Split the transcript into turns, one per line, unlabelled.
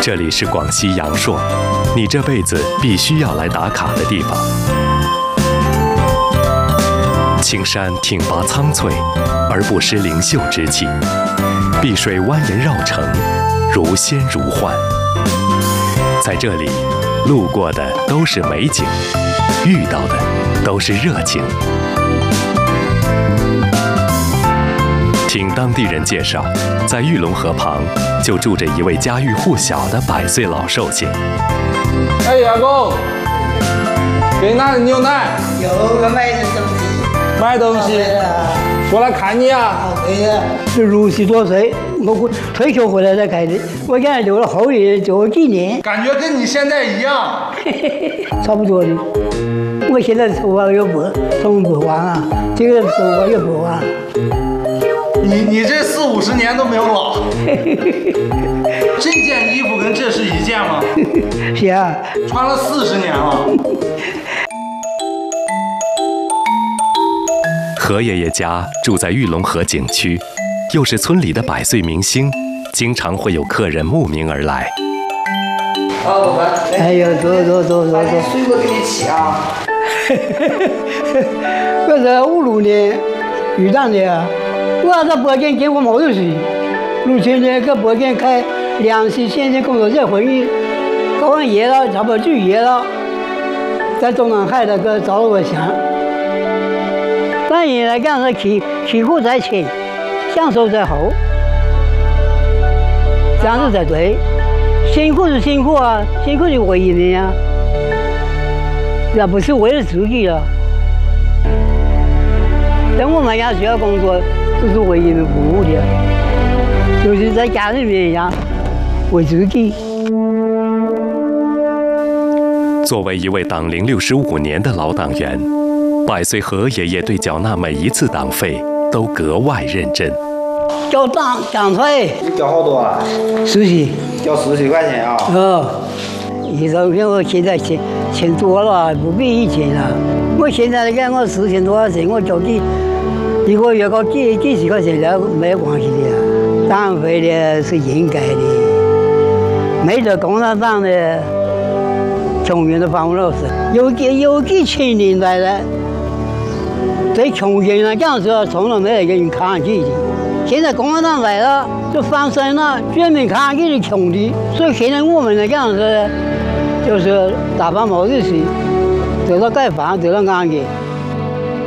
这里是广西阳朔，你这辈子必须要来打卡的地方。青山挺拔苍翠，而不失灵秀之气；碧水蜿蜒绕城，如仙如幻。在这里，路过的都是美景，遇到的都是热情。听当地人介绍，在玉龙河旁就住着一位家喻户晓的100岁老寿星。
哎，阿公，给你拿点牛奶。
有，我买点东西。
买东西。过来看你啊。
对呀。是60多岁，我退休回来才开的。我现在留了后裔，就几年。
感觉跟你现在一样。
差不多的。我现在头发又不完了，这个头发又不完了。
你这40、50年都没有老。这件衣服跟这是一件吗？
是啊。
穿了40年了。
何爷爷家住在玉龙河景区，又是村里的100岁明星，经常会有客人慕名而来。
老板，
哎呦，走，
把点水果给你沏啊。
我是56年遇到的，我在北京结过毛主席，67年在北京开粮食先进工作者会议，搞完业了，差不多就业了，在中南海那个找了个乡。但现在讲是起苦在前，享受在后，这样子才对。辛苦是辛苦啊，辛苦是为人呀，那不是为了自己了。但我们也需要工作，都是为人民服务的，就是在家里面一样，为自己。
作为一位党龄65年的老党员，100岁何爷爷对缴纳每一次党费都格外认真。
交党费，
你交好多啊
？40。
交40块钱啊？
以前我现在钱多了，不比以前了。我现在看我4000多块钱，我交一个月搞几十块钱了，没关系的。党费的是应该的，没得共产党的，穷人都帮不了事。有几千年来了，对穷人来讲是从来没有人抗击的。现在共产党来了，就翻身了，专门抗击的穷的。所以现在我们来讲是，就是打败毛主席，得到解放，得到安逸。